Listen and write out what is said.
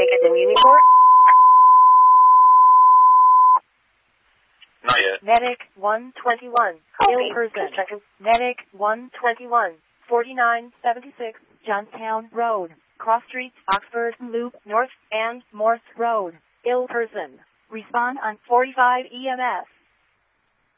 make it in Uniport? Not yet. Medic 121. Ill person. Medic 121. 4976 Johnstown Road. Cross Street, Oxford Loop, North and Morse Road. Ill person. Respond on 45 EMS.